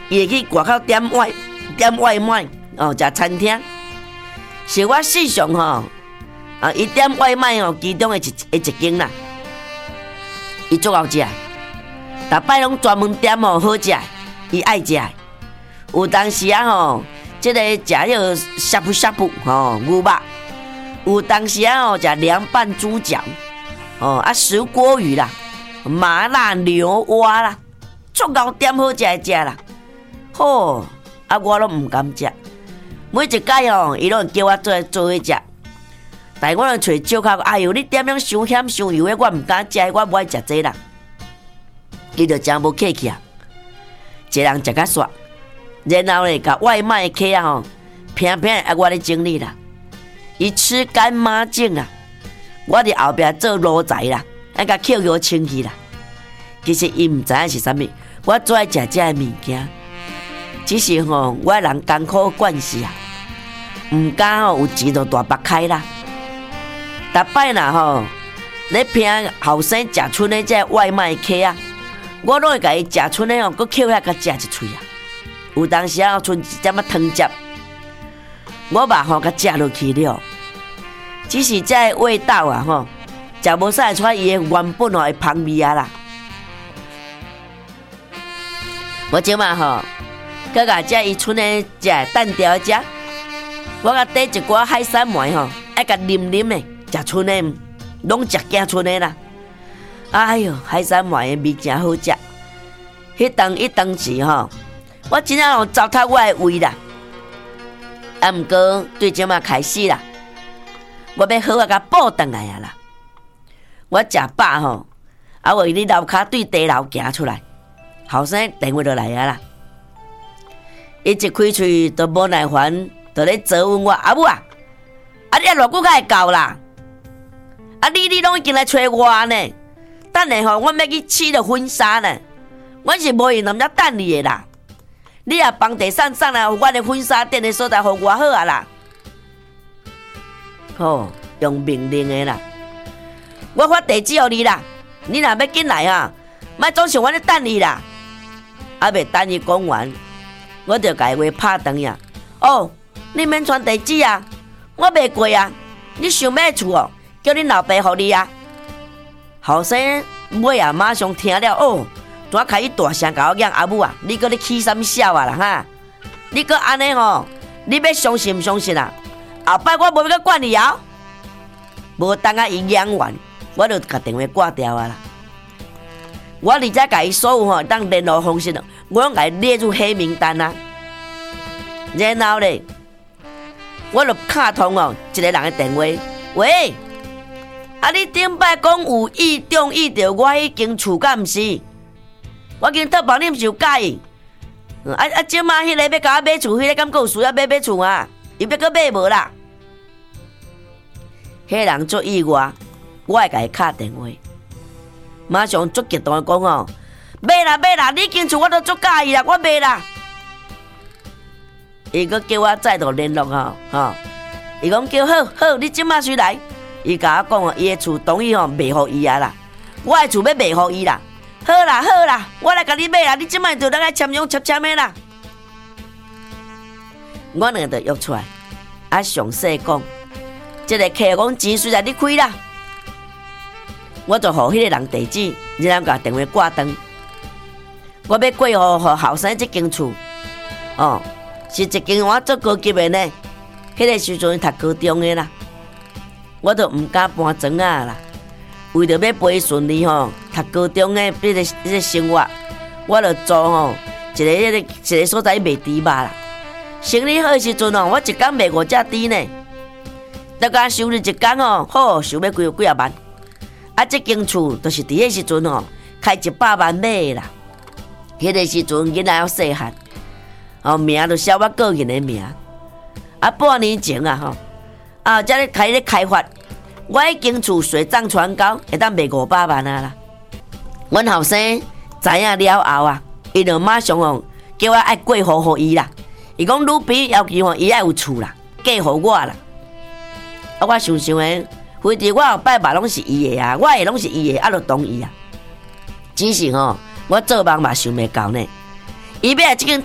伊会去外口点外卖哦，食餐厅。是我世上吼伊点外卖哦，其中的一间啦，伊足好食，逐摆拢专门点哦好食，伊爱食。有当时啊吼，即个食迄个呷哺吼牛肉，有当时啊吼食凉拌猪脚，哦石锅鱼啦，麻辣牛蛙啦，足够点好食的食啦。吼我拢毋敢食，每一摆吼伊拢叫我做伙食，但我拢找借口，哎哟你点样伤咸伤油的，我毋敢食，我无爱食这啦。伊就真无客气啊，一人食甲煞。然后咧，甲外卖的客啊吼，偏偏爱我咧整理啦，伊吃干抹净啊，我伫后壁做奴才啦，爱甲扣油清去啦。其实伊毋知影是啥物，我最爱食这物件，只是吼我人艰苦惯势啊，毋敢吼有钱就大擘开啦。逐摆啦吼，咧偏后生食剩的这外卖客啊，我拢会甲伊食剩的吼，佮扣遐甲食一喙啊。有当时啊，剩一点仔汤汁，我肉吼甲食落去了。只是这味道啊吼，食无使出伊的原本的香味啊啦。我即马吼，佮甲这伊剩的食蛋条食，我甲缀一寡海产糜吼，爱甲淋淋的，食剩的，拢食惊剩的啦。哎哟，海产糜的味真好食，迄当时吼。我真正糟蹋我的胃啦，毋过对即马开始啦，我要好甲补回来啊啦。我食饱吼，我伫楼骹对地楼行出来，后生电话就来啊啦。伊一开喙就无耐烦，就咧责问我阿母啊，你偌久才会到啦？你拢已经来找我呢？等下吼，我要去试着婚纱呢，我是无闲人家等你的啦。你也帮地送来我的婚纱店的所在，互我好啊啦。吼，用命令的啦。我发地址互你啦，你若要紧来啊，莫总是我咧等你啦。未等伊讲完，我就甲伊话拍断呀。哦，你免传地址啊，我袂过啊。你想要厝哦，叫恁老爸互你啊。后生尾啊，马上听了哦。怎开伊大声甲我讲阿母啊，你搁咧起啥物笑啊啦哈？你搁安尼吼，你要相信毋相信啊？后摆我无要管你哦。无等啊伊讲完，我就甲电话挂掉啊啦。我而且甲伊所有吼当联络方式，我拢甲伊列入黑名单啊。然后咧，我就敲通哦一个人的电话，喂，你顶摆讲有意中意着我迄间厝，敢毋是？我今特帮你，毋是有介意？即马迄个要甲我买厝，迄个敢有需要买厝啊？伊要搁买无啦？迄人做意外，我会甲伊敲电话，马上足激动的讲哦，买啦！你间厝我都足介意啦，我买啦。伊搁叫我再度联络吼，伊讲叫好，你即马随来。伊甲我讲哦，伊的厝同意吼卖互伊啊啦，我的厝要卖互伊啦。好啦，我来甲你买啦！你即摆就来签的啦。我两个就约出来，详细讲，这个客讲钱虽然你开啦，我就互迄个人地址，然后甲电话挂断。我要过户后生这间厝，是一间我做高级的呢。迄个时阵读高中的啦，我就毋敢搬砖啊啦。为着要陪顺利吼，读高中的迄个生活，我就做一个所在卖猪肉啦。生意好的时阵我一工卖5只猪呢。大家收入一工好收要几啊万。这间厝就是伫迄时阵开100万买的啦。迄个时阵囡仔还细汉，名就写我个人的名。半年前才咧开发。我迄间厝水涨船高，会当卖500万啊啦！阮后生知影了后伊就马上叫我爱过户互伊啦。伊讲女比要求伊爱有厝啦，嫁互我啦。我想诶，非得我后摆肉拢是伊的啊，我的拢是伊的，就同意啊。只是我做梦嘛想袂到呢，伊要来这间